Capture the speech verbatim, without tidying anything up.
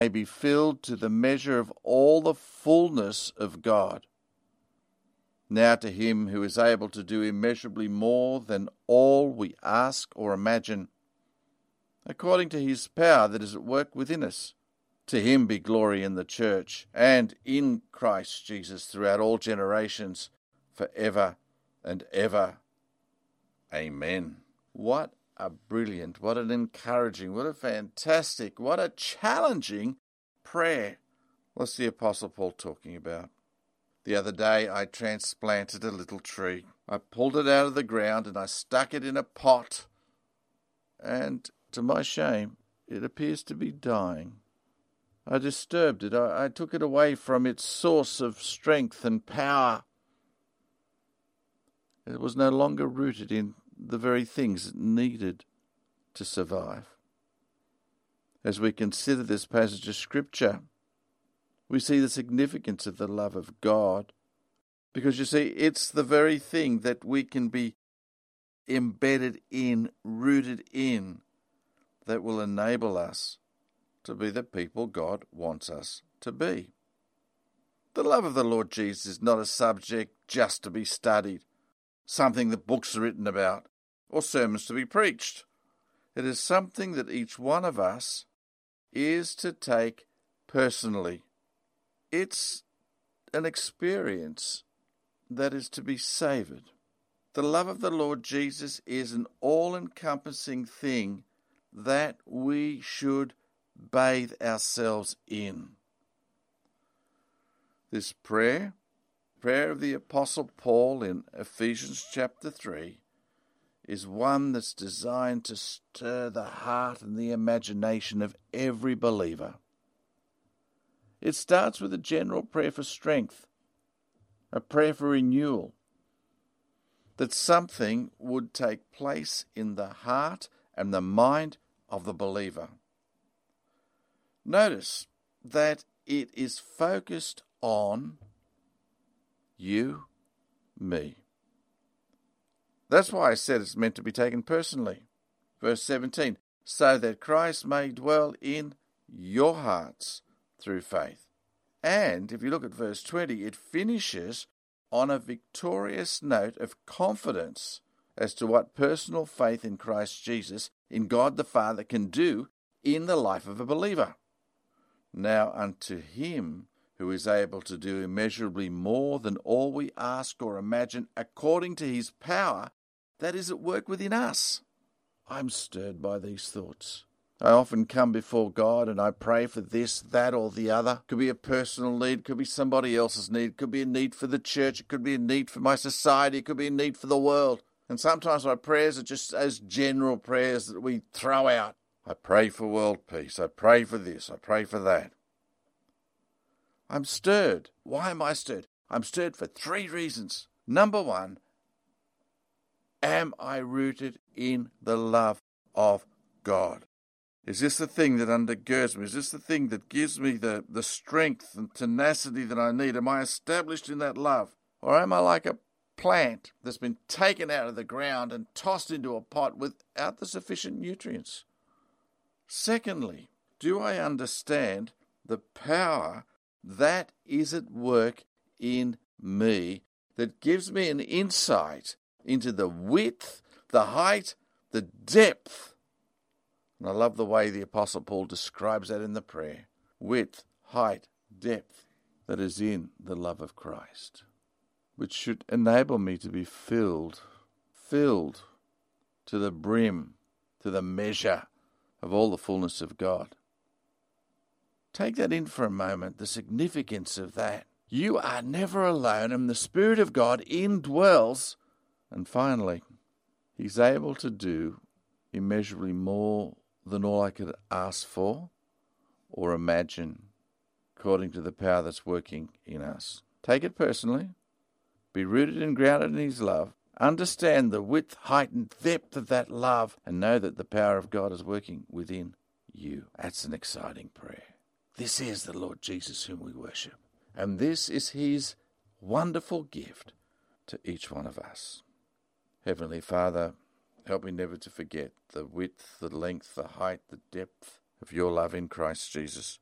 may be filled to the measure of all the fullness of God. Now to him who is able to do immeasurably more than all we ask or imagine, according to his power that is at work within us. To him be glory in the church and in Christ Jesus throughout all generations, forever and ever. Amen. What a brilliant, what an encouraging, what a fantastic, what a challenging prayer. What's the Apostle Paul talking about? The other day I transplanted a little tree. I pulled it out of the ground and I stuck it in a pot. And to my shame, it appears to be dying. I disturbed it. I, I took it away from its source of strength and power. It was no longer rooted in the very things it needed to survive. As we consider this passage of Scripture, we see the significance of the love of God, because you see, it's the very thing that we can be embedded in, rooted in, that will enable us to be the people God wants us to be. The love of the Lord Jesus is not a subject just to be studied, something that books are written about, or sermons to be preached. It is something that each one of us is to take personally. It's an experience that is to be savoured. The love of the Lord Jesus is an all-encompassing thing that we should bathe ourselves in. This prayer, prayer of the Apostle Paul in Ephesians chapter three, is one that's designed to stir the heart and the imagination of every believer. It starts with a general prayer for strength, a prayer for renewal, that something would take place in the heart and the mind of the believer. Notice that it is focused on you, me. That's why I said it's meant to be taken personally. Verse seventeen, so that Christ may dwell in your hearts through faith. And if you look at verse twenty, it finishes on a victorious note of confidence as to what personal faith in Christ Jesus, in God the Father, can do in the life of a believer. Now unto him who is able to do immeasurably more than all we ask or imagine, according to his power that is at work within us. I'm stirred by these thoughts. I often come before God and I pray for this, that, or the other. It could be a personal need, it could be somebody else's need, it could be a need for the church, it could be a need for my society, it could be a need for the world. And sometimes my prayers are just as general prayers that we throw out. I pray for world peace, I pray for this, I pray for that. I'm stirred. Why am I stirred? I'm stirred for three reasons. Number one, am I rooted in the love of God? Is this the thing that undergirds me? Is this the thing that gives me the, the strength and tenacity that I need? Am I established in that love? Or am I like a plant that's been taken out of the ground and tossed into a pot without the sufficient nutrients? Secondly, do I understand the power that is at work in me that gives me an insight into the width, the height, the depth? And I love the way the Apostle Paul describes that in the prayer. Width, height, depth that is in the love of Christ, which should enable me to be filled, filled to the brim, to the measure of all the fullness of God. Take that in for a moment, the significance of that. You are never alone, and the Spirit of God indwells. And finally, he's able to do immeasurably more than all I could ask for or imagine, according to the power that's working in us. Take it personally. Be rooted and grounded in his love. Understand the width, height, and depth of that love, and know that the power of God is working within you. That's an exciting prayer. This is the Lord Jesus whom we worship, and this is his wonderful gift to each one of us. Heavenly Father, help me never to forget the width, the length, the height, the depth of your love in Christ Jesus.